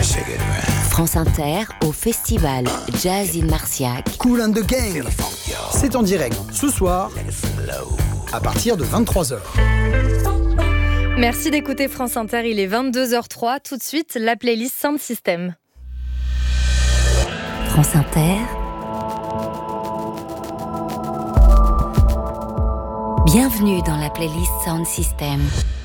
France Inter au festival Jazz in Marciac. Kool and the Gang. C'est en direct ce soir à partir de 23h. Merci d'écouter France Inter, il est 22h03. Tout de suite, la playlist Sound System. France Inter. Bienvenue dans la playlist Sound System.